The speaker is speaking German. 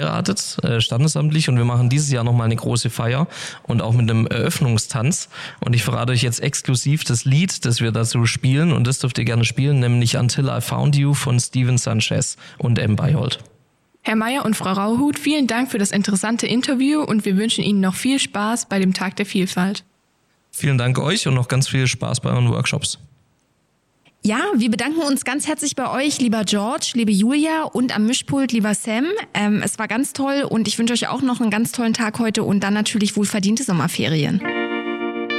geheiratet, standesamtlich, und wir machen dieses Jahr nochmal eine große Feier und auch mit einem Eröffnungstanz. Und ich verrate euch jetzt exklusiv das Lied, das wir dazu spielen, und das dürft ihr gerne spielen, nämlich Until I Found You von Steven Sanchez und M. Beihold. Herr Meier und Frau Rauhut, vielen Dank für das interessante Interview und wir wünschen Ihnen noch viel Spaß bei dem Tag der Vielfalt. Vielen Dank euch und noch ganz viel Spaß bei euren Workshops. Ja, wir bedanken uns ganz herzlich bei euch, lieber George, liebe Julia, und am Mischpult, lieber Sam. Es war ganz toll und ich wünsche euch auch noch einen ganz tollen Tag heute und dann natürlich wohlverdiente Sommerferien.